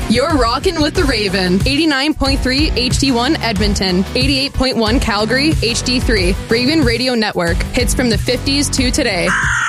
You're rocking with the Raven. 89.3 HD1 Edmonton. 88.1 Calgary HD3. Raven Radio Network. Hits from the 50s to today.